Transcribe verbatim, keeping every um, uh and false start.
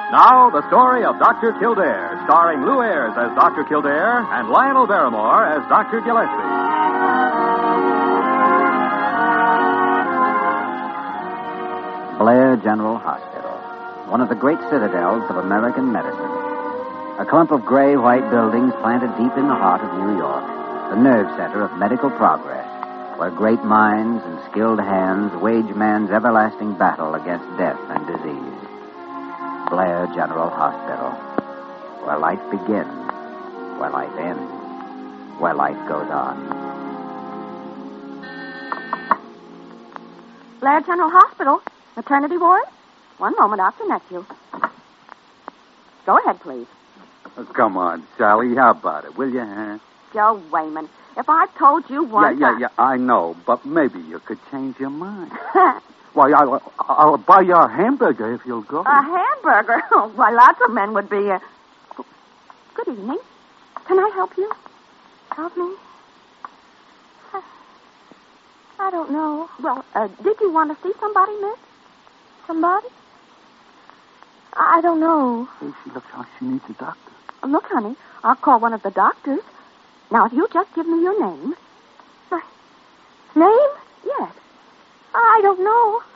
Now, the story of Doctor Kildare, starring Lou Ayres as Doctor Kildare and Lionel Barrymore as Doctor Gillespie. Blair General Hospital, one of the great citadels of American medicine. A clump of gray-white buildings planted deep in the heart of New York, the nerve center of medical progress, where great minds and skilled hands wage man's everlasting battle against death and disease. Blair General Hospital, where life begins, where life ends, where life goes on. Blair General Hospital, maternity ward? One moment, I'll connect you. Go ahead, please. Oh, come on, Sally, how about it, will you, huh? Joe Wayman, if I've told you once... Yeah, yeah, yeah, I know, but maybe you could change your mind. Why, I'll, I'll buy you a hamburger if you'll go. A hamburger? Oh, why, lots of men would be... Uh... Good evening. Can I help you? Help me? I, I don't know. Well, uh, did you want to see somebody, miss? Somebody? I don't know. Hey, she looks like she needs a doctor. Uh, look, honey, I'll call one of the doctors. Now, if you just give me your name... My name? Yes. I don't know.